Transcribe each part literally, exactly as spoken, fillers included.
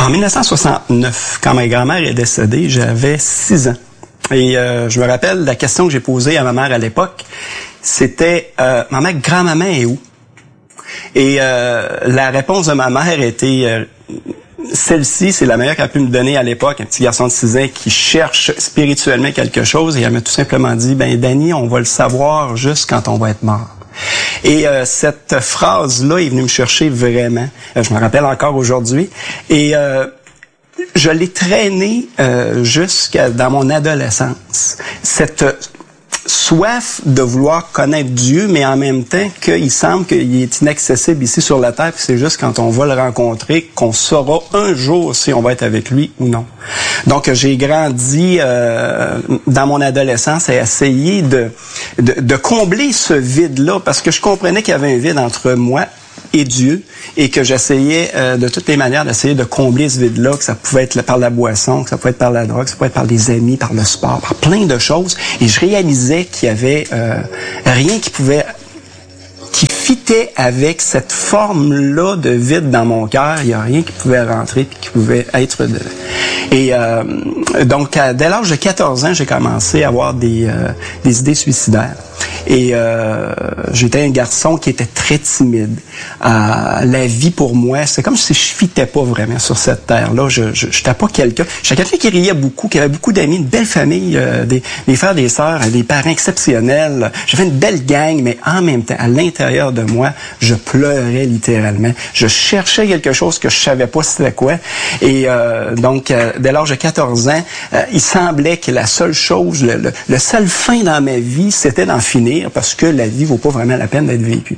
En dix-neuf cent soixante-neuf, quand ma grand-mère est décédée, j'avais six ans. Et euh, je me rappelle la question que j'ai posée à ma mère à l'époque, c'était euh, « Maman, grand-maman est où? » Et euh, la réponse de ma mère était euh, celle-ci, c'est la meilleure qu'elle a pu me donner à l'époque, un petit garçon de six ans qui cherche spirituellement quelque chose, et elle m'a tout simplement dit « Ben Danny, on va le savoir juste quand on va être mort. » Et euh, cette phrase-là est venue me chercher vraiment. Euh, je me rappelle encore aujourd'hui. Et euh, je l'ai traînée euh, jusqu'à dans mon adolescence. Cette soif de vouloir connaître Dieu, mais en même temps qu'il semble qu'il est inaccessible ici sur la terre, puis c'est juste quand on va le rencontrer qu'on saura un jour si on va être avec lui ou non. Donc j'ai grandi euh, dans mon adolescence à essayer de, de, de combler ce vide-là, parce que je comprenais qu'il y avait un vide entre moi et Dieu, et que j'essayais euh, de toutes les manières d'essayer de combler ce vide-là, que ça pouvait être par la boisson, que ça pouvait être par la drogue, que ça pouvait être par des amis, par le sport, par plein de choses. Et je réalisais qu'il y avait euh, rien qui pouvait qui fitait avec cette forme-là de vide dans mon cœur. Il n'y a rien qui pouvait rentrer puis qui pouvait être de... Et euh, donc, à, dès l'âge de quatorze ans, j'ai commencé à avoir des, euh, des idées suicidaires. Et euh, j'étais un garçon qui était très timide. Euh, la vie pour moi, c'est comme si je fitais pas vraiment sur cette terre-là. Je n'étais pas quelqu'un. J'étais quelqu'un qui riait beaucoup, qui avait beaucoup d'amis, une belle famille, euh, des, des frères, des sœurs, des parents exceptionnels. J'avais une belle gang, mais en même temps, à l'intérieur de moi, je pleurais littéralement. Je cherchais quelque chose que je savais pas c'était quoi. Et euh, donc, euh, dès l'âge de quatorze ans, euh, il semblait que la seule chose, le, le, le seul fin dans ma vie, c'était d'en finir, parce que la vie vaut pas vraiment la peine d'être vécue.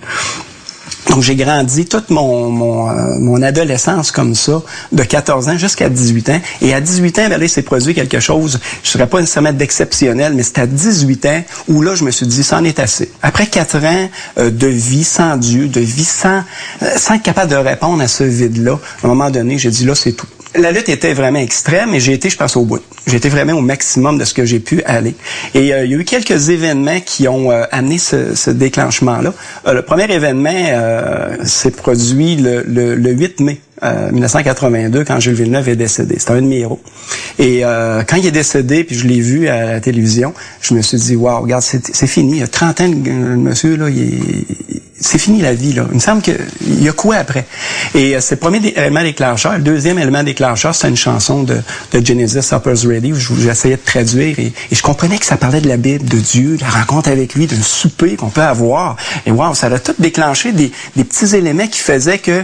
Donc, j'ai grandi toute mon, mon, euh, mon adolescence comme ça, de quatorze ans jusqu'à dix-huit ans. Et à dix-huit ans, ben là, il s'est produit quelque chose, je ne serais pas nécessairement d'exceptionnel, mais c'est à dix-huit ans où là, je me suis dit, c'en est assez. Après quatre ans euh, de vie sans Dieu, de vie sans, euh, sans être capable de répondre à ce vide-là, à un moment donné, j'ai dit, là, c'est tout. La lutte était vraiment extrême et j'ai été, je pense, au bout. J'ai été vraiment au maximum de ce que j'ai pu aller. Et euh, il y a eu quelques événements qui ont euh, amené ce, ce déclenchement-là. Euh, le premier événement euh, s'est produit le, le, le huit mai euh, dix-neuf cent quatre-vingt-deux, quand Jules Villeneuve est décédé. C'était un de mes héros. Et euh, quand il est décédé, puis je l'ai vu à la télévision, je me suis dit, waouh, regarde, c'est, c'est fini. Il y a trente ans, le monsieur, là, il est... c'est fini la vie, là. Il me semble qu'il y a quoi après? Et euh, c'est le premier élément déclencheur. Le deuxième élément déclencheur, c'est une chanson de, de Genesis, Upper's Ready, où j'essayais de traduire. Et, et je comprenais que ça parlait de la Bible, de Dieu, de la rencontre avec lui, d'un souper qu'on peut avoir. Et wow, ça a tout déclenché des, des petits éléments qui faisaient que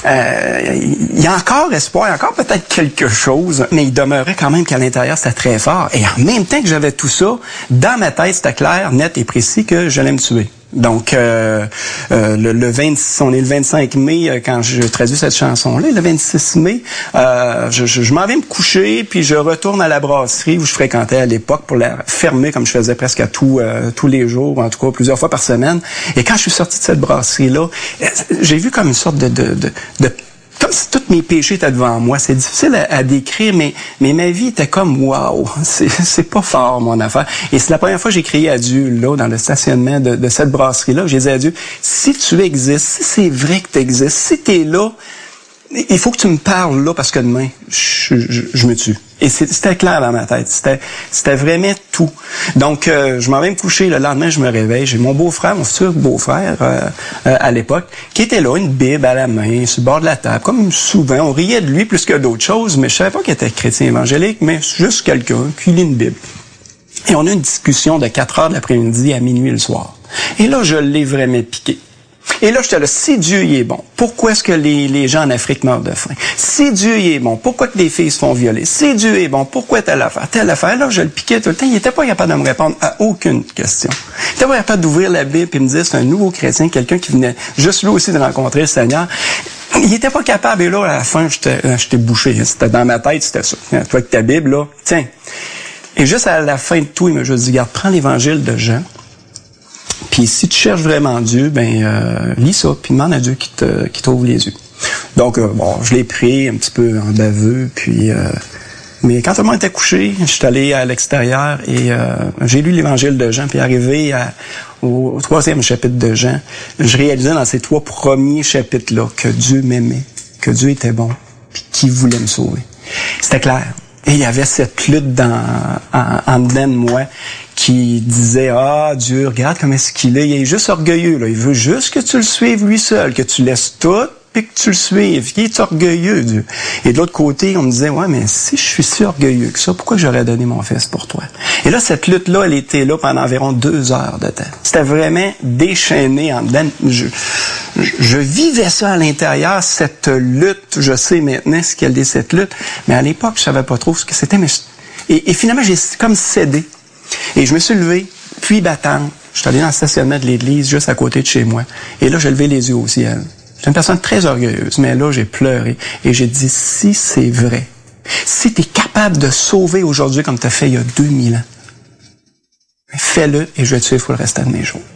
euh, il y a encore espoir, il y a encore peut-être quelque chose, mais il demeurait quand même qu'à l'intérieur, c'était très fort. Et en même temps que j'avais tout ça, dans ma tête, c'était clair, net et précis que j'allais me tuer. Donc, euh, euh, le, le vingt-six, on est le vingt-cinq mai euh, quand je traduis cette chanson-là. Le vingt-six mai, euh, je, je, je m'en vais me coucher, puis je retourne à la brasserie où je fréquentais à l'époque pour la fermer comme je faisais presque à tout, euh, tous les jours, en tout cas plusieurs fois par semaine. Et quand je suis sorti de cette brasserie-là, j'ai vu comme une sorte de... de, de, de comme si tous mes péchés étaient devant moi. C'est difficile à, à décrire, mais, mais ma vie était comme, wow, c'est, c'est pas fort, mon affaire. Et c'est la première fois que j'ai crié à Dieu, là, dans le stationnement de, de cette brasserie-là. J'ai dit à Dieu, si tu existes, si c'est vrai que tu existes, si tu es là, il faut que tu me parles là, parce que demain, je, je, je me tue. Et c'était clair dans ma tête. C'était, c'était vraiment tout. Donc, euh, je m'en vais me coucher. Le lendemain, je me réveille. J'ai mon beau-frère, mon futur beau-frère, euh, euh, à l'époque, qui était là, une Bible à la main, sur le bord de la table. Comme souvent, on riait de lui plus que d'autres choses, mais je savais pas qu'il était chrétien évangélique, mais juste quelqu'un qui lit une Bible. Et on a une discussion de quatre heures de l'après-midi à minuit le soir. Et là, je l'ai vraiment piqué. Et là, j'étais là, si Dieu y est bon, pourquoi est-ce que les, les gens en Afrique meurent de faim? Si Dieu y est bon, pourquoi que des filles se font violer? Si Dieu est bon, pourquoi telle affaire? Telle affaire, là, je le piquais tout le temps. Il n'était pas capable de me répondre à aucune question. Il n'était pas capable d'ouvrir la Bible et me dire, c'est un nouveau chrétien, quelqu'un qui venait juste lui aussi de rencontrer le Seigneur. Il n'était pas capable. Et là, à la fin, j'étais, j'étais bouché. C'était dans ma tête, c'était ça. Toi, avec ta Bible, là, tiens. Et juste à la fin de tout, il m'a juste dit, regarde, prends l'évangile de Jean. Puis si tu cherches vraiment Dieu, ben euh, lis ça, puis demande à Dieu qu'il te, qu'il t'ouvre les yeux. Donc, euh, bon, je l'ai pris un petit peu en baveux, puis... Euh, mais quand tout le monde était couché, je suis allé à l'extérieur et euh, j'ai lu l'évangile de Jean, puis arrivé à, au, au troisième chapitre de Jean, je réalisais dans ces trois premiers chapitres-là que Dieu m'aimait, que Dieu était bon, puis qui voulait me sauver. C'était clair. Et il y avait cette lutte dans, en, en dedans de moi qui disait, ah, Dieu, regarde comment est-ce qu'il est. Il est juste orgueilleux, là. Il veut juste que tu le suives lui seul, que tu laisses tout, puis que tu le suives. Il est orgueilleux, Dieu. Et de l'autre côté, on me disait, ouais, mais si je suis si orgueilleux que ça, pourquoi j'aurais donné mon fils pour toi? Et là, cette lutte-là, elle était là pendant environ deux heures de temps. C'était vraiment déchaîné en dedans. Je, je, je vivais ça à l'intérieur, cette lutte. Je sais maintenant ce qu'elle est, cette lutte. Mais à l'époque, je savais pas trop ce que c'était. Mais je, et, et finalement, j'ai comme cédé. Et je me suis levé, puis battant. Je suis allé dans le stationnement de l'église, juste à côté de chez moi. Et là, j'ai levé les yeux au ciel. J'étais une personne très orgueilleuse, mais là, j'ai pleuré. Et j'ai dit, si c'est vrai, si tu es capable de sauver aujourd'hui comme tu as fait il y a deux mille ans, fais-le et je vais te suivre pour le restant de mes jours.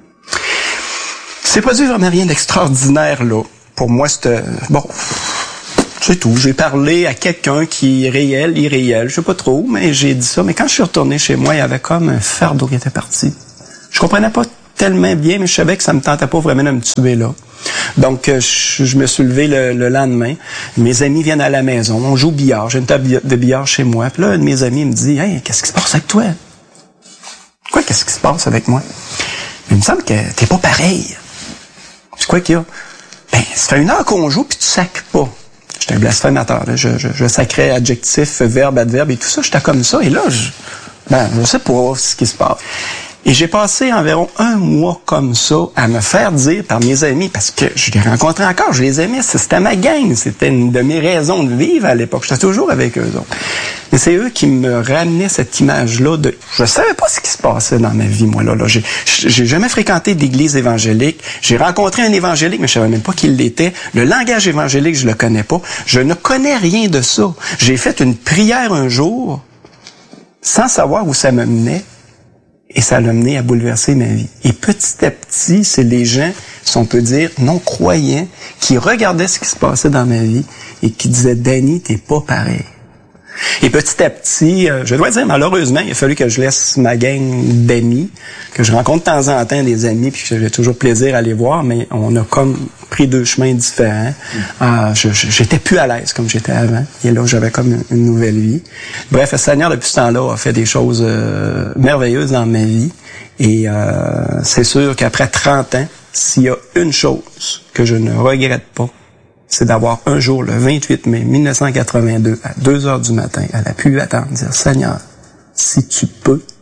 C'est pas dit vraiment rien d'extraordinaire, là. Pour moi, c'était... Bon, c'est tout. J'ai parlé à quelqu'un qui est réel, irréel, je sais pas trop, mais j'ai dit ça. Mais quand je suis retourné chez moi, il y avait comme un fardeau qui était parti. Je comprenais pas tellement bien, mais je savais que ça me tentait pas vraiment de me tuer là. Donc, je, je me suis levé le, le lendemain. Mes amis viennent à la maison. On joue au billard. J'ai une table de billard chez moi. Puis là, un de mes amis me dit, « Hey, qu'est-ce qui se passe avec toi? » Quoi, qu'est-ce qui se passe avec moi? Mais il me semble que t'es pas pareil. C'est quoi qu'il y a? Ben, ça fait une heure qu'on joue puis tu sacres pas. J'étais un blasphémateur. Là. Je, je, je sacrais adjectif, verbe, adverbe et tout ça. J'étais comme ça. Et là, je, ben, je sais pas ce qui se passe. Et j'ai passé environ un mois comme ça à me faire dire par mes amis, parce que je les rencontrais encore, je les aimais, c'était ma gang, c'était une de mes raisons de vivre à l'époque. J'étais toujours avec eux autres. Mais c'est eux qui me ramenaient cette image-là de... Je savais pas ce qui se passait dans ma vie, moi, là. là. J'ai, j'ai jamais fréquenté d'église évangélique. J'ai rencontré un évangélique, mais je savais même pas qui il était. Le langage évangélique, je le connais pas. Je ne connais rien de ça. J'ai fait une prière un jour, sans savoir où ça me menait. Et ça l'a mené à bouleverser ma vie. Et petit à petit, c'est les gens, si on peut dire, non-croyants, qui regardaient ce qui se passait dans ma vie et qui disaient, « Danny, t'es pas pareil. » Et petit à petit, euh, je dois dire, malheureusement, il a fallu que je laisse ma gang d'amis, que je rencontre de temps en temps des amis, puis que j'ai toujours plaisir à les voir, mais on a comme pris deux chemins différents. Mm. Euh, je, je, j'étais plus à l'aise comme j'étais avant, et là, j'avais comme une, une nouvelle vie. Bref, le Seigneur, depuis ce temps-là, a fait des choses euh, merveilleuses dans ma vie, et euh, c'est sûr qu'après trente ans, s'il y a une chose que je ne regrette pas, c'est d'avoir un jour, le vingt-huit mai mille neuf cent quatre-vingt-deux, à deux heures du matin, elle a pu attendre, dire, Seigneur, si tu peux,